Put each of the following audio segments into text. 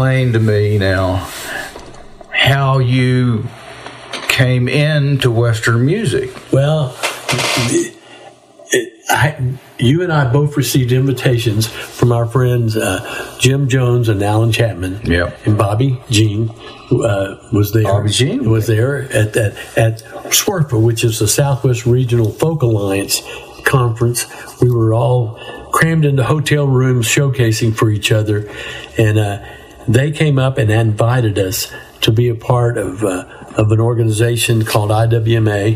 explain to me now how you came into Western music. Well, you and I both received invitations from our friends Jim Jones and Alan Chapman. Yep. And Bobby Jean was there. Bobby Jean was there at SWRFA, which is the Southwest Regional Folk Alliance conference. We were all crammed into hotel rooms showcasing for each other, and they came up and invited us to be a part of an organization called IWMA,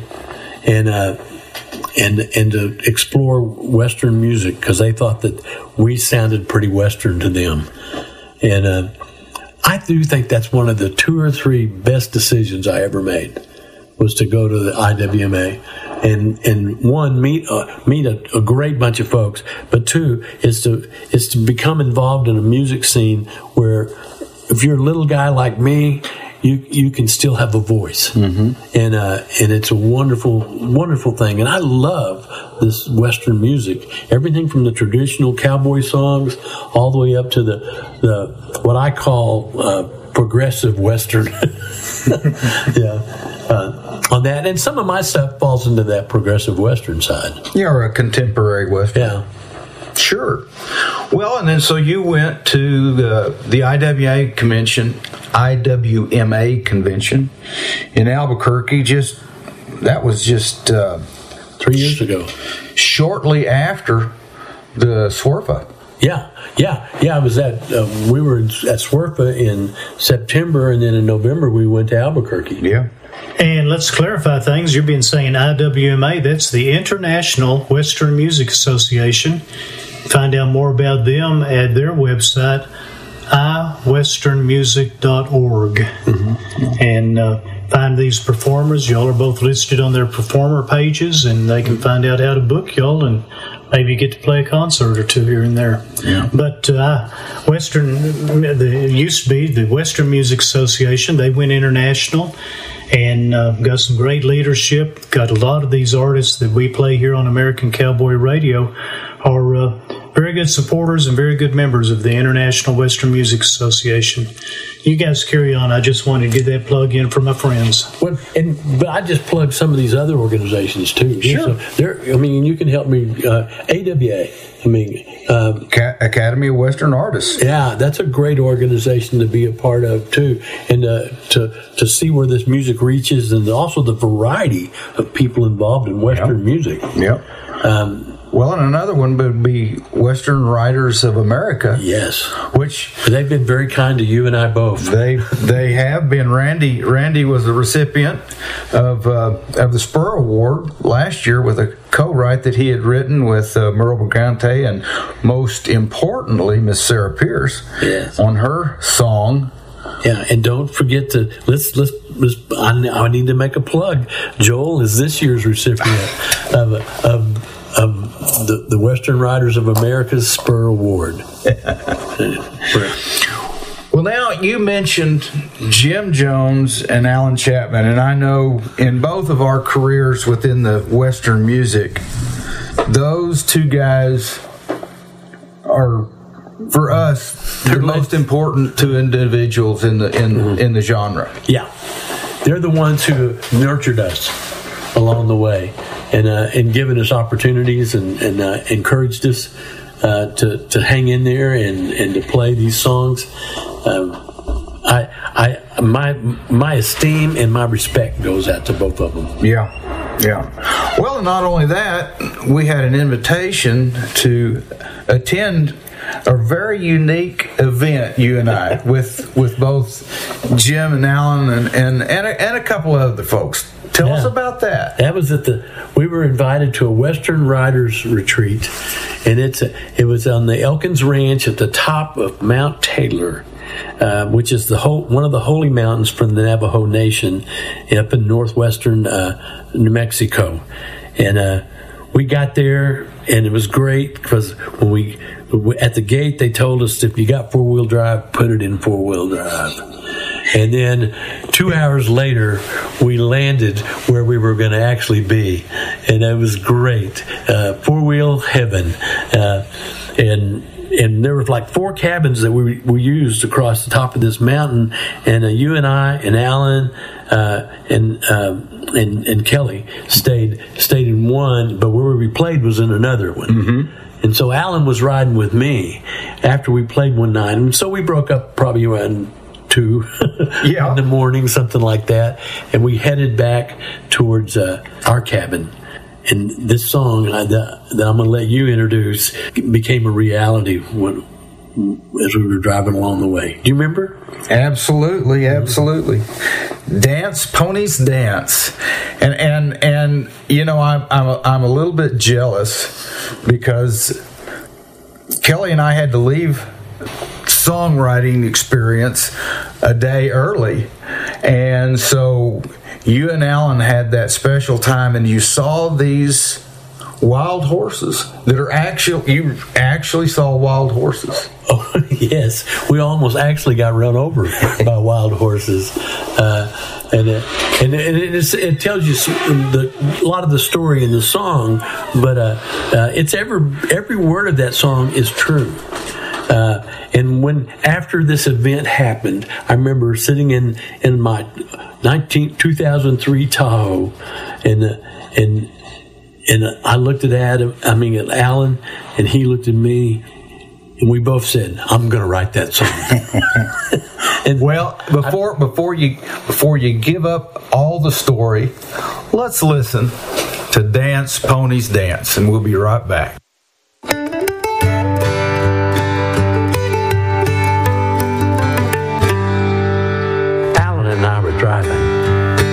and to explore Western music, because they thought that we sounded pretty Western to them. And I do think that's one of the 2 or 3 best decisions I ever made, was to go to the IWMA and one, meet a great bunch of folks, but 2 is to become involved in a music scene where, if you're a little guy like me, you can still have a voice. Mm-hmm. And it's a wonderful, wonderful thing. And I love this Western music, everything from the traditional cowboy songs all the way up to the what I call progressive Western. On that, and some of my stuff falls into that progressive Western side. You're a contemporary Western. Yeah. Sure. Well, and then so you went to the IWMA convention in Albuquerque. That was just 3 years ago. Shortly after the SWRFA. Yeah. I was we were at SWRFA in September, and then in November we went to Albuquerque. Yeah. And let's clarify things. You've been saying IWMA, that's the International Western Music Association. Find out more about them at their website, iwesternmusic.org. Mm-hmm. And find these performers. Y'all are both listed on their performer pages, and they can find out how to book y'all and maybe get to play a concert or 2 here and there. Yeah. But it used to be the Western Music Association. They went international and got some great leadership. Got a lot of these artists that we play here on American Cowboy Radio are very good supporters and very good members of the International Western Music Association. You guys carry on. I just wanted to get that plug in for my friends. Well, but I just plugged some of these other organizations too. Sure. So you can help me. AWA. Academy of Western Artists. Yeah, that's a great organization to be a part of too, and to see where this music reaches, and also the variety of people involved in Western music. Yep. Well, and another one would be Western Writers of America. Yes, which they've been very kind to you and I both. They have been. Randy was the recipient of the Spur Award last year with a co-write that he had written with Merle Brigante, and most importantly, Miss Sarah Pierce. Yes. On her song. Yeah, and don't forget to let's I need to make a plug. Joel is this year's recipient of the Western Writers of America's Spur Award. Well, now you mentioned Jim Jones and Alan Chapman, and I know in both of our careers within the Western music, those 2 guys are, for us, the most important 2 individuals in the genre. Yeah, they're the ones who nurtured us along the way, and given us opportunities and encouraged us to hang in there and to play these songs. My esteem and my respect goes out to both of them. Yeah. Well, not only that, we had an invitation to attend a very unique event, you and I, with both Jim and Alan and a couple of other folks. Tell us about that. That was we were invited to a Western Writers Retreat, and it was on the Elkins Ranch at the top of Mount Taylor, which is one of the holy mountains from the Navajo Nation up in northwestern New Mexico. And we got there, and it was great because when at the gate they told us if you got 4-wheel drive, put it in 4-wheel drive. And then 2 hours later, we landed where we were going to actually be. And it was great. 4-wheel heaven. And there was like 4 cabins that we used across the top of this mountain, and you and I and Alan and Kelly stayed in one, but where we played was in another one. Mm-hmm. And so Alan was riding with me after we played one night, and so we broke up probably around 2 in the morning, something like that, and we headed back towards our cabin. And this song that I'm going to let you introduce became a reality as we were driving along the way. Do you remember? Absolutely. Dance, Ponies Dance. And you know, I'm a little bit jealous because Kelly and I had to leave songwriting experience a day early. And so you and Alan had that special time, and you saw these wild horses that are you actually saw wild horses. Oh, yes. We almost actually got run over by wild horses. And it tells you a lot of the story in the song, but it's every word of that song is true. And when after this event happened, I remember sitting in my 2003 Tahoe, and I looked at Alan, and he looked at me, and we both said, "I'm going to write that song." And well, before you give up all the story, let's listen to Dance, Ponies Dance, and we'll be right back.